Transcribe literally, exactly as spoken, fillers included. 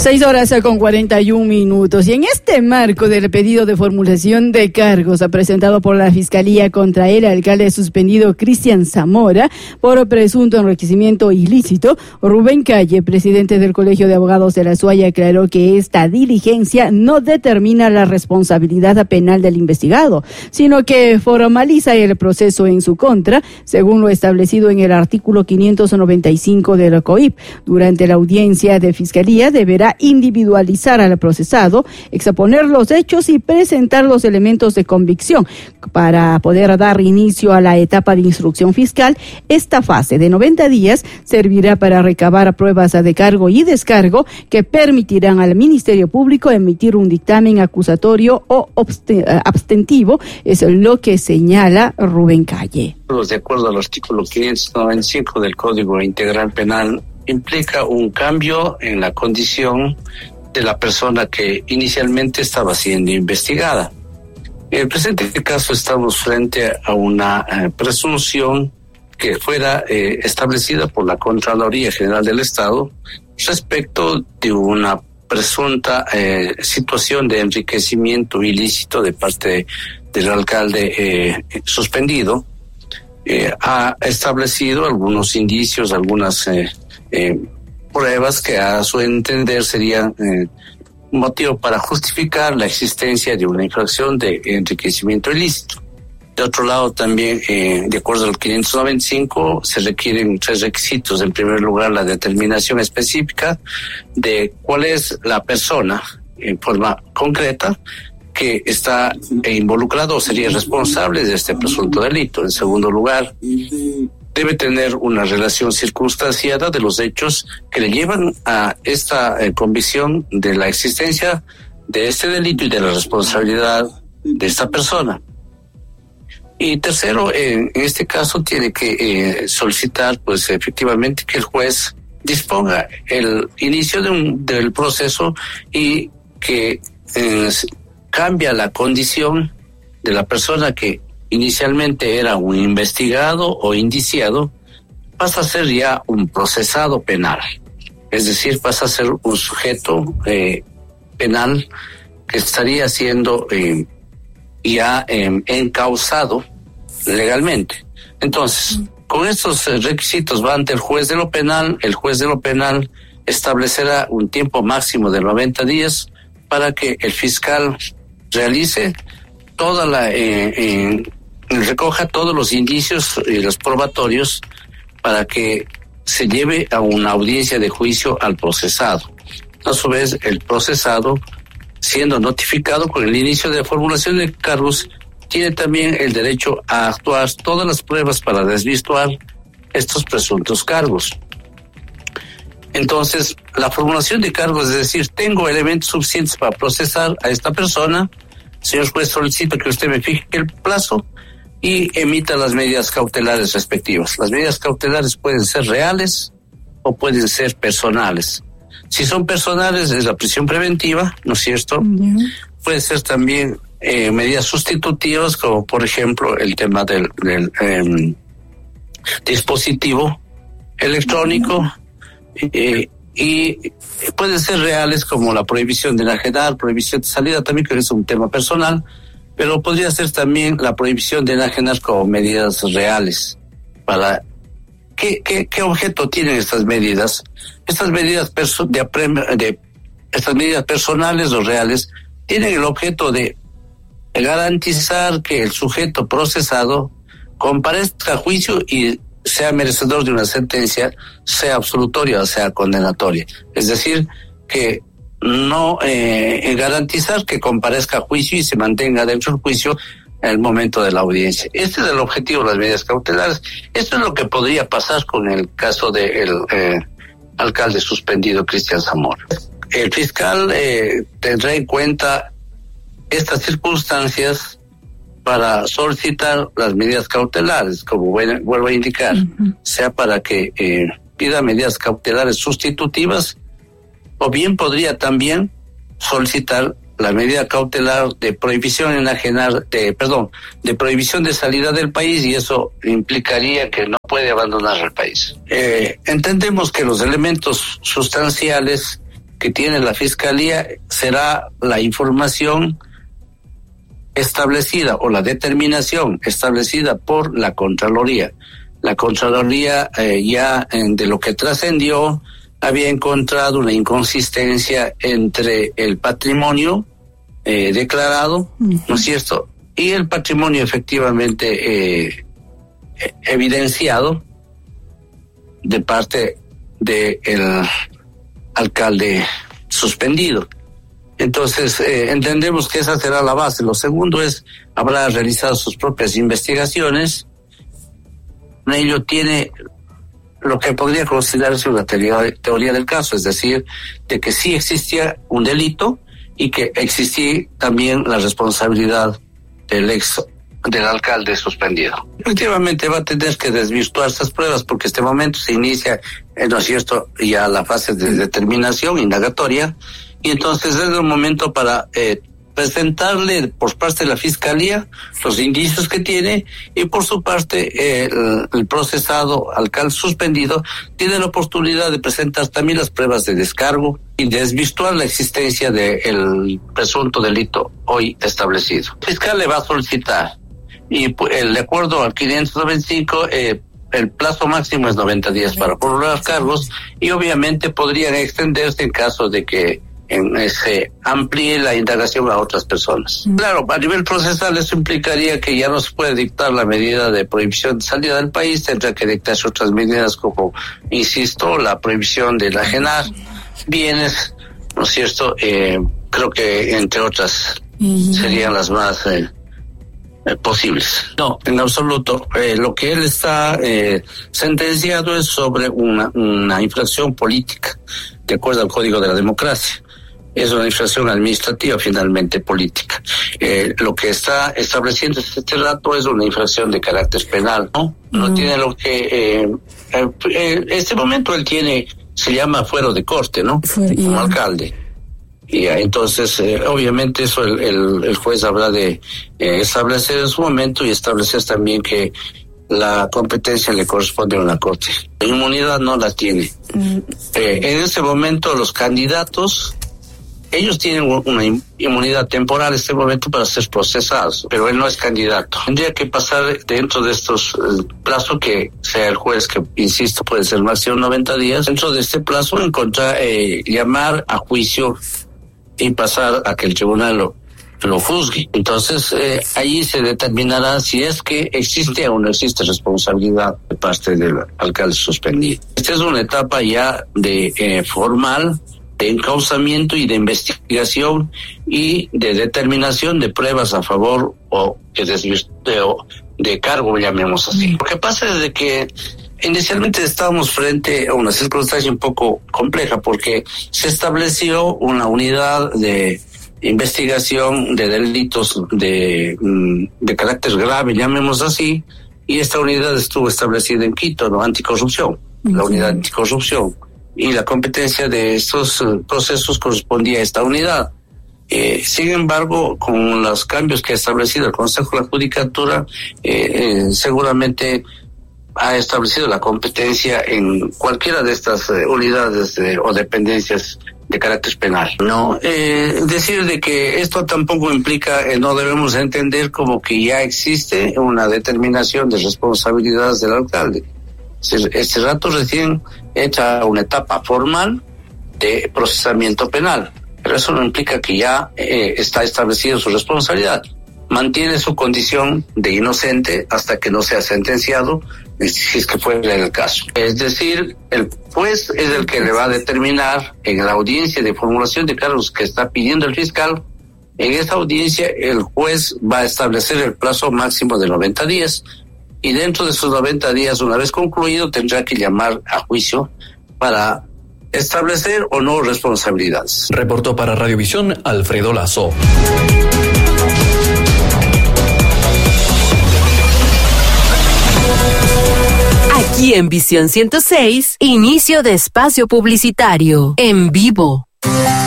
Seis horas con cuarenta y un minutos. Y en este marco del pedido de formulación de cargos presentado por la Fiscalía contra el alcalde suspendido Cristian Zamora por presunto enriquecimiento ilícito, Rubén Calle, presidente del Colegio de Abogados de la SUAY, aclaró que esta diligencia no determina la responsabilidad penal del investigado, sino que formaliza el proceso en su contra, según lo establecido en el artículo quinientos noventa y cinco del C O I P. Durante la audiencia de Fiscalía deberá individualizar al procesado, exponer los hechos y presentar los elementos de convicción. Para poder dar inicio a la etapa de instrucción fiscal, esta fase de noventa días servirá para recabar pruebas de cargo y descargo que permitirán al Ministerio Público emitir un dictamen acusatorio o abstentivo, es lo que señala Rubén Calle. De acuerdo al artículo quinientos noventa y cinco del Código Integral Penal, implica un cambio en la condición de la persona que inicialmente estaba siendo investigada. En el presente caso estamos frente a una eh, presunción que fuera eh, establecida por la Contraloría General del Estado respecto de una presunta eh, situación de enriquecimiento ilícito de parte del alcalde eh, suspendido. Eh, ha establecido algunos indicios, algunas eh, eh, pruebas que a su entender serían eh, motivo para justificar la existencia de una infracción de enriquecimiento ilícito. De otro lado, también, eh, de acuerdo al quinientos noventa y cinco, se requieren tres requisitos. En primer lugar, la determinación específica de cuál es la persona en forma concreta que está involucrado o sería responsable de este presunto delito. En segundo lugar, debe tener una relación circunstanciada de los hechos que le llevan a esta eh, convicción de la existencia de este delito y de la responsabilidad de esta persona. Y tercero, en este caso tiene que eh, solicitar, pues efectivamente, que el juez disponga el inicio de un, del proceso y que eh, cambia la condición de la persona que inicialmente era un investigado o indiciado, pasa a ser ya un procesado penal. Es decir, pasa a ser un sujeto eh, penal que estaría siendo eh, ya eh, encausado legalmente. Entonces, con estos requisitos va ante el juez de lo penal. El juez de lo penal establecerá un tiempo máximo de noventa días para que el fiscal realice toda la eh, eh, recoja todos los indicios y los probatorios para que se lleve a una audiencia de juicio al procesado. A su vez, el procesado, siendo notificado con el inicio de la formulación de cargos, tiene también el derecho a actuar todas las pruebas para desvirtuar estos presuntos cargos. Entonces, la formulación de cargos es decir, tengo elementos suficientes para procesar a esta persona. Señor juez, solicito que usted me fije el plazo y emita las medidas cautelares respectivas. Las medidas cautelares pueden ser reales o pueden ser personales. Si son personales, es la prisión preventiva, ¿no es cierto? Yeah. Puede ser también eh, medidas sustitutivas, como por ejemplo el tema del, del eh, dispositivo electrónico, eh, y pueden ser reales como la prohibición de enajenar, prohibición de salida, también que es un tema personal, pero podría ser también la prohibición de enajenar como medidas reales. Para ¿qué, qué, qué objeto tienen estas medidas? Estas medidas perso- de, aprem- de estas medidas personales o reales tienen el objeto de garantizar que el sujeto procesado comparezca a juicio y sea merecedor de una sentencia, sea absolutoria o sea condenatoria. Es decir, que no eh, garantizar que comparezca a juicio y se mantenga dentro del juicio en el momento de la audiencia. Este es el objetivo de las medidas cautelares. Esto es lo que podría pasar con el caso del eh, alcalde suspendido Cristian Zamora. El fiscal eh, tendrá en cuenta estas circunstancias para solicitar las medidas cautelares, como vuelvo a indicar, uh-huh. sea para que eh, pida medidas cautelares sustitutivas, o bien podría también solicitar la medida cautelar de prohibición enajenar, de, perdón, de prohibición de salida del país, y eso implicaría que no puede abandonar el país. Eh, entendemos que los elementos sustanciales que tiene la Fiscalía será la información establecida o la determinación establecida por la Contraloría. La Contraloría eh, ya eh, de lo que trascendió había encontrado una inconsistencia entre el patrimonio eh, declarado, uh-huh. ¿no es cierto?, y el patrimonio efectivamente eh, evidenciado de parte del alcalde suspendido. Entonces, eh, entendemos que esa será la base. Lo segundo es, habrá realizado sus propias investigaciones. Ello tiene lo que podría considerarse una teoría, teoría del caso, es decir, de que sí existía un delito y que existía también la responsabilidad del ex del alcalde suspendido. Efectivamente va a tener que desvirtuar estas pruebas porque este momento se inicia, eh, ¿no es cierto?, ya la fase de determinación indagatoria, y entonces es el momento para eh, presentarle por parte de la Fiscalía los indicios que tiene, y por su parte eh, el, el procesado alcalde suspendido tiene la oportunidad de presentar también las pruebas de descargo y desvirtuar la existencia del presunto delito hoy establecido. El fiscal le va a solicitar, y el, de acuerdo al quinientos noventa y cinco, eh, el plazo máximo es noventa días para formular cargos, y obviamente podrían extenderse en caso de que en se amplíe la indagación a otras personas. Mm. Claro, a nivel procesal eso implicaría que ya no se puede dictar la medida de prohibición de salida del país, tendrá que dictarse otras medidas como, insisto, la prohibición de enajenar bienes, ¿no es cierto? Eh, creo que entre otras mm. serían las más eh, eh, posibles. No, en absoluto. Eh, lo que él está eh, sentenciado es sobre una, una infracción política, de acuerdo al Código de la Democracia. Es una infracción administrativa, finalmente política. Eh, lo que está estableciendo este relato es una infracción de carácter penal, ¿no? No mm. tiene lo que... Eh, eh, en este momento él tiene, se llama fuero de corte, ¿no? Fue, Como yeah. alcalde. Y entonces, eh, obviamente eso el, el, el juez habrá de eh, establecer en su momento, y establecer también que la competencia le corresponde a una corte. La inmunidad no la tiene. Mm. Eh, en ese momento los candidatos... Ellos tienen una inmunidad temporal en este momento para ser procesados, pero él no es candidato. Tendría que pasar dentro de estos eh, plazos que sea el juez, que insisto puede ser máximo noventa días, dentro de este plazo encontrar, eh, llamar a juicio y pasar a que el tribunal lo, lo juzgue. Entonces eh, ahí se determinará si es que existe o no existe responsabilidad de parte del alcalde suspendido. Esta es una etapa ya de eh, formal, de encauzamiento y de investigación y de determinación de pruebas a favor o de, de, de cargo, llamemos así. Lo que pasa es de que inicialmente estábamos frente a una circunstancia un poco compleja, porque se estableció una unidad de investigación de delitos de, de carácter grave, llamemos así, y esta unidad estuvo establecida en Quito, ¿no? Anticorrupción, uh-huh. la unidad anticorrupción. Y la competencia de estos uh, procesos correspondía a esta unidad. Eh, sin embargo, con los cambios que ha establecido el Consejo de la Judicatura, eh, eh, seguramente ha establecido la competencia en cualquiera de estas eh, unidades de, o dependencias de carácter penal. No, eh, decir de que esto tampoco implica, eh, no debemos entender como que ya existe una determinación de responsabilidades del alcalde. Este rato recién entra una etapa formal de procesamiento penal, pero eso no implica que ya eh, está establecida su responsabilidad. Mantiene su condición de inocente hasta que no sea sentenciado, si es que fuera el caso. Es decir, el juez es el que le va a determinar en la audiencia de formulación de cargos que está pidiendo el fiscal. En esta audiencia el juez va a establecer el plazo máximo de noventa días, y dentro de esos noventa días, una vez concluido, tendrá que llamar a juicio para establecer o no responsabilidades. Reportó para Radiovisión Alfredo Lazo. Aquí en Visión ciento seis, inicio de espacio publicitario, en vivo.